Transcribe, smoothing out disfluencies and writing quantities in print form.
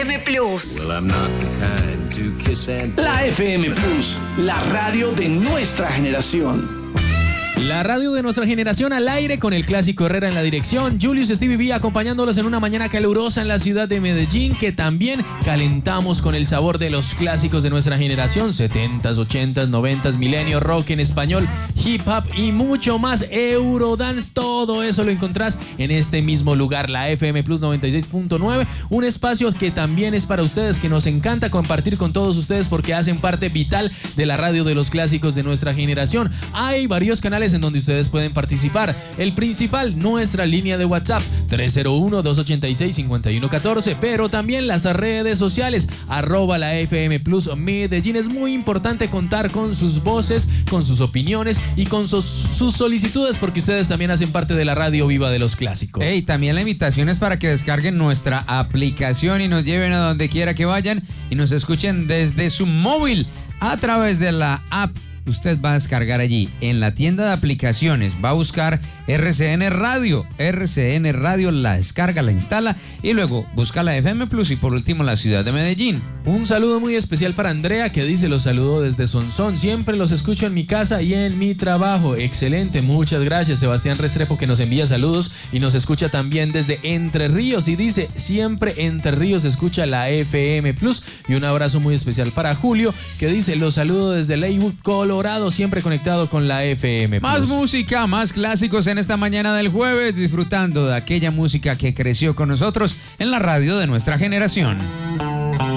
FM Plus. Well, I'm not the kind to kiss and tell. La FM Plus, la radio de nuestra generación. La radio de nuestra generación al aire con el Clásico Herrera en la dirección. Julius Stevie B acompañándolos en una mañana calurosa en la ciudad de Medellín, que también calentamos con el sabor de los clásicos de nuestra generación. 70s, 80s, 90s, milenio, rock en español, hip hop y mucho más. Eurodance, todo eso lo encontrás en este mismo lugar, la FM Plus 96.9. Un espacio que también es para ustedes, que nos encanta compartir con todos ustedes porque hacen parte vital de la radio de los clásicos de nuestra generación. Hay varios canales en donde ustedes pueden participar. El principal, nuestra línea de WhatsApp 301-286-5114, pero también las redes sociales @la FM Plus Medellín. Es muy importante contar con sus voces, con sus opiniones y con sus solicitudes, porque ustedes también hacen parte de la radio viva de los clásicos. Hey, también la invitación es para que descarguen nuestra aplicación y nos lleven a donde quiera que vayan y nos escuchen desde su móvil a través de la app. Usted va a descargar allí en la tienda de aplicaciones, va a buscar RCN Radio, la descarga, la instala y luego busca la FM Plus y por último la ciudad de Medellín. Un saludo muy especial para Andrea, que dice: los saludo desde Sonsón, siempre los escucho en mi casa y en mi trabajo. Excelente, muchas gracias. Sebastián Restrepo, que nos envía saludos y nos escucha también desde Entre Ríos y dice: siempre Entre Ríos escucha la FM Plus. Y un abrazo muy especial para Julio, que dice: los saludo desde Leywood, Colorado, siempre conectado con la FM Plus. Más música, más clásicos en esta mañana del jueves, disfrutando de aquella música que creció con nosotros en la radio de nuestra generación.